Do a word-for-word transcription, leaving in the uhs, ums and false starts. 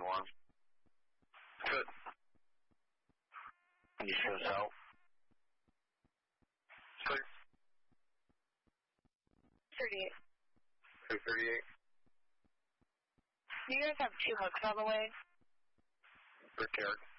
one. Good. Can you show us out? Clear. thirty-eight. two thirty-eight. You guys have two hooks on the way? Repaired.